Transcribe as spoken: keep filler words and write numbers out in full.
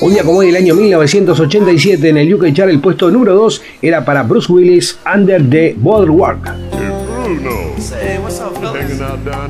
Un día como hoy, el año mil novecientos ochenta y siete, en el U K Chart, el puesto número dos era para Bruce Willis, Under the Boardwalk. Say, what's up, fellas?